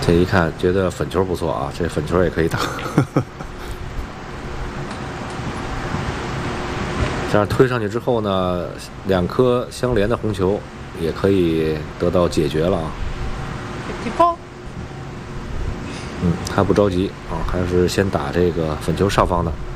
这一看觉得粉球不错啊，这粉球也可以打。这样推上去之后呢，2颗相连的红球也可以得到解决了啊。他不着急啊，还是先打这个粉球上方的。